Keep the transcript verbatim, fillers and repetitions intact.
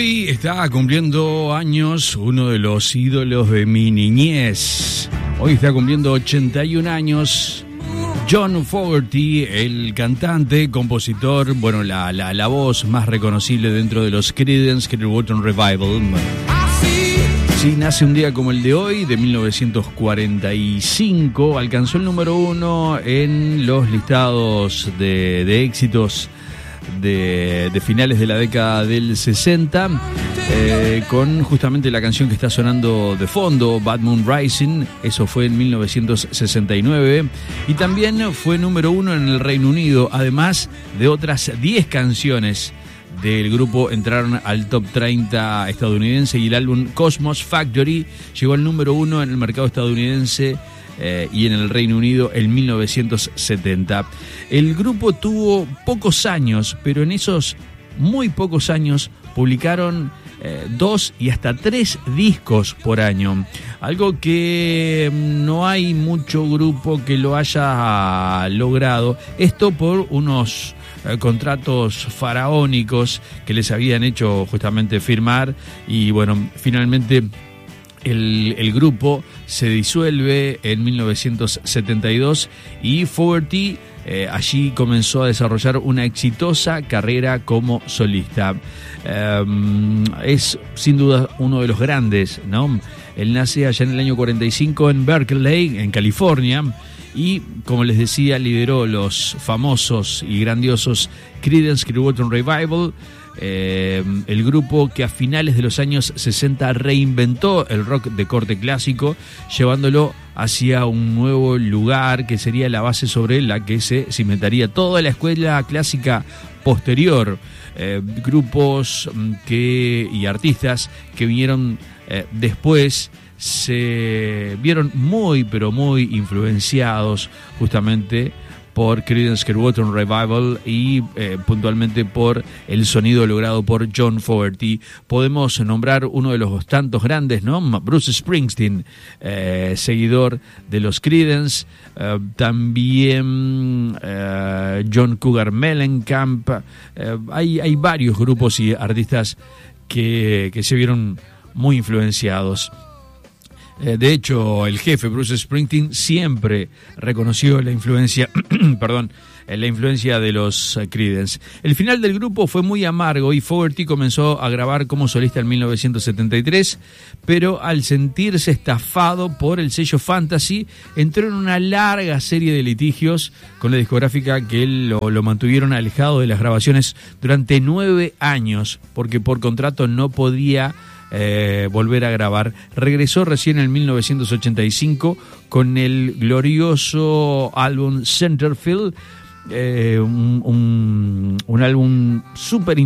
Hoy está cumpliendo años uno de los ídolos de mi niñez. Hoy está cumpliendo ochenta y un años John Fogerty, el cantante, compositor, bueno, la, la, la voz más reconocible dentro de los Creedence Clearwater Revival. Sí, nace un día como el de hoy, de mil novecientos cuarenta y cinco, alcanzó el número uno en los listados de, de éxitos De, de finales de la década del sesenta, eh, con justamente la canción que está sonando de fondo, Bad Moon Rising. Eso fue en mil novecientos sesenta y nueve, y también fue número uno en el Reino Unido, además de otras diez canciones del grupo entraron al top treinta estadounidense, y el álbum Cosmos Factory llegó al número uno en el mercado estadounidense Eh, y en el Reino Unido en mil novecientos setenta. El grupo tuvo pocos años, pero en esos muy pocos años publicaron eh, dos y hasta tres discos por año, algo que no hay mucho grupo que lo haya logrado. Esto por unos eh, contratos faraónicos que les habían hecho justamente firmar, y bueno, finalmente El, el grupo se disuelve en mil novecientos setenta y dos, y Fogerty eh, allí comenzó a desarrollar una exitosa carrera como solista. Eh, es sin duda uno de los grandes, ¿no? Él nace allá en el año cuarenta y cinco en Berkeley, en California, y como les decía, lideró los famosos y grandiosos Creedence Clearwater Revival. Eh, el grupo que a finales de los años sesenta reinventó el rock de corte clásico, llevándolo hacia un nuevo lugar que sería la base sobre la que se cimentaría toda la escuela clásica posterior. Eh, grupos que y artistas que vinieron eh, después se vieron muy pero muy influenciados justamente por Creedence Clearwater Revival y eh, puntualmente por el sonido logrado por John Fogerty. Podemos nombrar uno de los tantos grandes, ¿no? Bruce Springsteen, eh, seguidor de los Creedence, eh, también eh, John Cougar Mellencamp. Eh, hay, hay varios grupos y artistas que, que se vieron muy influenciados. De hecho, el jefe Bruce Springsteen siempre reconoció la influencia, perdón, la influencia de los Creedence. El final del grupo fue muy amargo y Fogerty comenzó a grabar como solista en mil novecientos setenta y tres, pero al sentirse estafado por el sello Fantasy, entró en una larga serie de litigios con la discográfica que él lo, lo mantuvieron alejado de las grabaciones durante nueve años, porque por contrato no podía Eh, volver a grabar. Regresó recién en mil novecientos ochenta y cinco con el glorioso álbum Centerfield, eh, un, un, un álbum súper